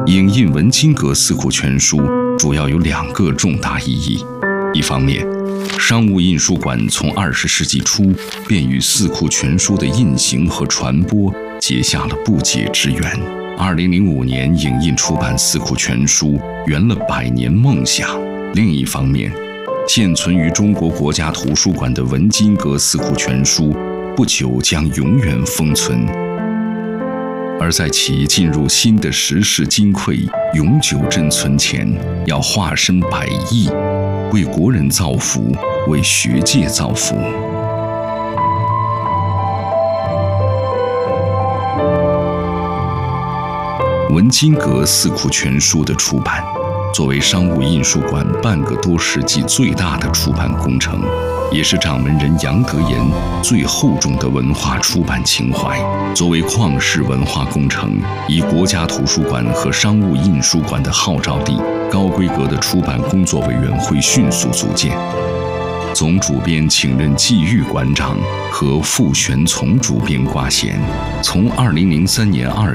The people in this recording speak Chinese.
影印文津阁四库全书主要有2个重大意义。一方面，商务印书馆从20世纪初便与四库全书的印行和传播结下了不解之缘。2005年影印出版四库全书，圆了100年梦想。另一方面，现存于中国国家图书馆的文津阁四库全书不久将永远封存。而在其进入新的时世金匮永久镇存前，要化身百亿，为国人造福，为学界造福。文津阁四库全书的出版，作为商务印书馆半个多世纪最大的出版工程，也是掌门人杨德言最厚重的文化出版情怀。作为旷世文化工程，以国家图书馆和商务印书馆的号召力，高规格的出版工作委员会迅速组建。总主编请任季玉馆长和傅玄从主编挂衔。从2003年2